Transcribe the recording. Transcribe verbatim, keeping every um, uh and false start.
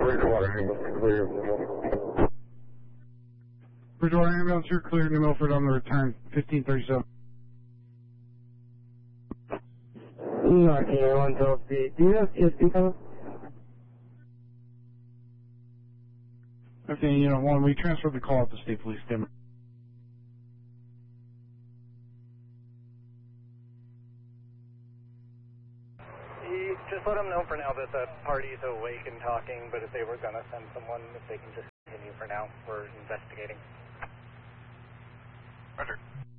Bridgewater ambulance clear. Bridgewater ambulance, you're clear to Milford on the return, fifteen thirty-seven. North here, one twelve feet. Do you have T S P coming? Okay, you know, one, we transferred the call up to state police. Dim. Just let them know for now that the party's awake and talking, but if they were going to send someone, if they can just continue for now, we're investigating. Roger.